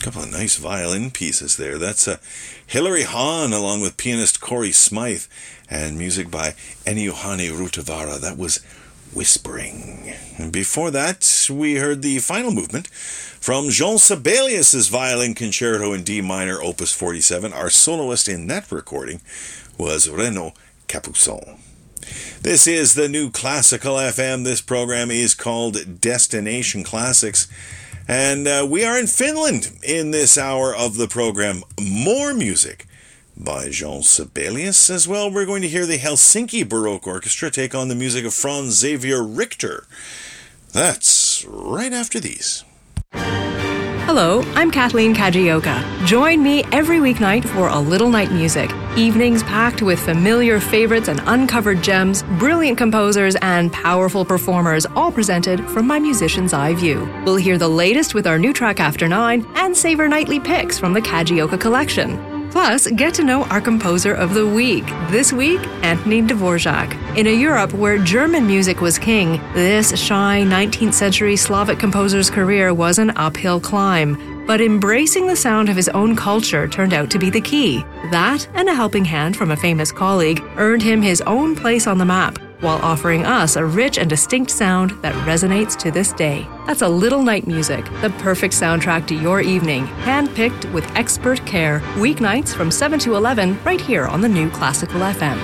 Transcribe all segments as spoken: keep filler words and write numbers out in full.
couple of nice violin pieces there. That's uh, Hilary Hahn along with pianist Corey Smythe, and music by Ennio Rutavara. That was Whispering. And before that, we heard the final movement from Jean Sibelius' Violin Concerto in D minor, Opus forty-seven. Our soloist in that recording was Renaud Capuçon. This is the New Classical F M. This program is called Destination Classics. And uh, we are in Finland in this hour of the program. More music by Jean Sibelius. As well, we're going to hear the Helsinki Baroque Orchestra take on the music of Franz Xavier Richter. That's right after these. Hello, I'm Kathleen Kajioka. Join me every weeknight for A Little Night Music. Evenings packed with familiar favorites and uncovered gems, brilliant composers, and powerful performers, all presented from my musician's eye view. We'll hear the latest with our new track After Nine and savor nightly picks from the Kajioka collection. Plus, get to know our composer of the week. This week, Antonin Dvorak. In a Europe where German music was king, this shy nineteenth century Slavic composer's career was an uphill climb. But embracing the sound of his own culture turned out to be the key. That, and a helping hand from a famous colleague, earned him his own place on the map, while offering us a rich and distinct sound that resonates to this day. That's A Little Night Music, the perfect soundtrack to your evening, handpicked with expert care, weeknights from seven to eleven, right here on the New Classical F M.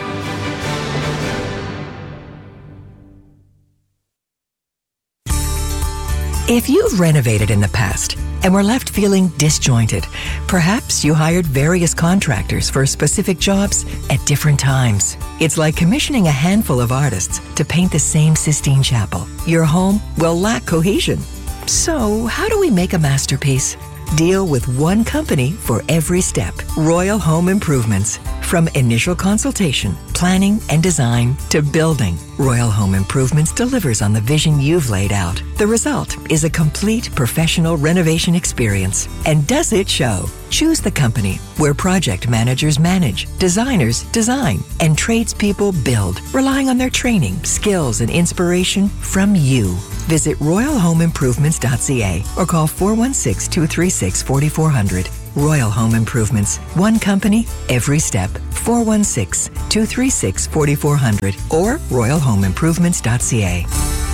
If you've renovated in the past and were left feeling disjointed, perhaps you hired various contractors for specific jobs at different times. It's like commissioning a handful of artists to paint the same Sistine Chapel. Your home will lack cohesion. So, how do we make a masterpiece? Deal with one company for every step. Royal Home Improvements. From initial consultation, planning and design to building, Royal Home Improvements delivers on the vision you've laid out. The result is a complete professional renovation experience. And does it show? Choose the company where project managers manage, designers design, and tradespeople build, relying on their training, skills, and inspiration from you. Visit royal home improvements dot c a or call four one six, two three six, four four zero zero. Royal Home Improvements. One company, every step. four one six, two three six, four four zero zero or royal home improvements dot c a.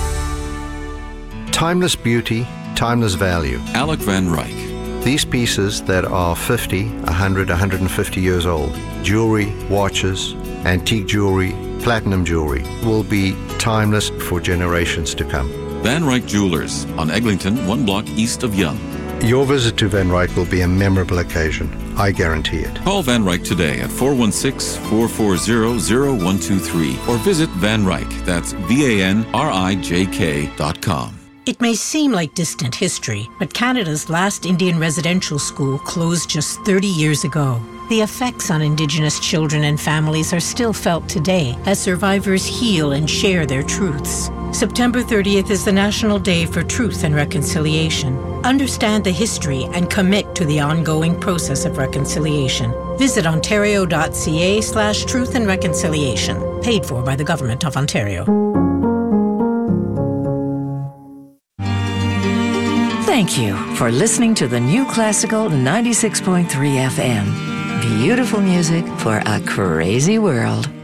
Timeless beauty, timeless value. Alec Van Ryck. These pieces that are fifty, one hundred, one hundred fifty years old, jewelry, watches, antique jewelry, platinum jewelry, will be timeless for generations to come. Van Ryck Jewelers on Eglinton, one block east of Yonge. Your visit to Van Ryck will be a memorable occasion. I guarantee it. Call Van Ryck today at four one six, four four zero, zero one two three or visit Van Ryck, that's V A N R I J K dot com. It may seem like distant history, but Canada's last Indian residential school closed just thirty years ago. The effects on Indigenous children and families are still felt today as survivors heal and share their truths. September thirtieth is the National Day for Truth and Reconciliation. Understand the history and commit to the ongoing process of reconciliation. Visit ontario.ca slash truth and reconciliation. Paid for by the Government of Ontario. Thank you for listening to the New Classical ninety-six point three F M. Beautiful music for a crazy world.